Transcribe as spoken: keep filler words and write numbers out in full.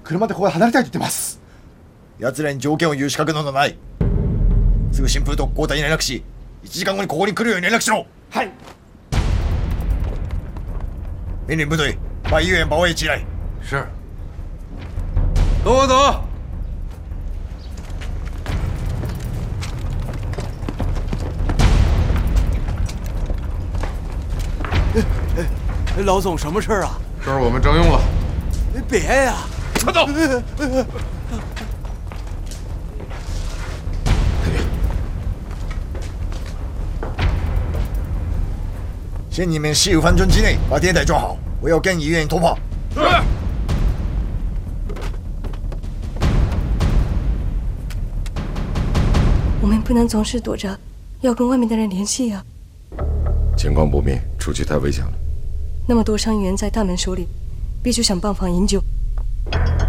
車でここで離れたいと言ってます。 奴らに条件を言う資格などない。すぐ新風特攻隊に連絡し、いちじかんごにここに来るように連絡しろ。 はい。 命令部队把医院包围起来。 是。跟我走。 老总，什么事儿啊？ 这儿我们征用了。 别呀！ 快走！ 限你们十五分钟之内把电台抓好，我要跟医院通话。 是。 我们不能总是躲着，要跟外面的人联系啊。 情况不明，出去太危险了。 那么多伤员在大门手里，必须想办法营救。